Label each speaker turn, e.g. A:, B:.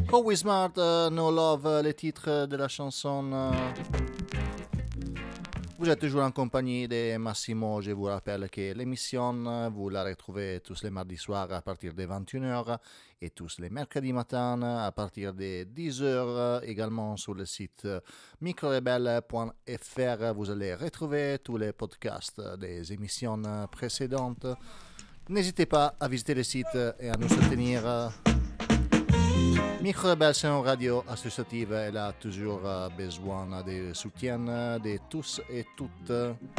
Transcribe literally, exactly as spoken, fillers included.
A: Howie Smart, uh, No Love, les titres de la chanson. Uh... Vous êtes toujours en compagnie de Massimo. Je vous rappelle que l'émission, vous la retrouvez tous les mardis soirs à partir de vingt et une heures et tous les mercredis matins à partir de dix heures. Également sur le site microrebelle point f r, vous allez retrouver tous les podcasts des émissions précédentes. N'hésitez pas à visiter le site et à nous soutenir. Microrebelle, c'est une radio associative. Elle a toujours besoin de soutien de tous et toutes.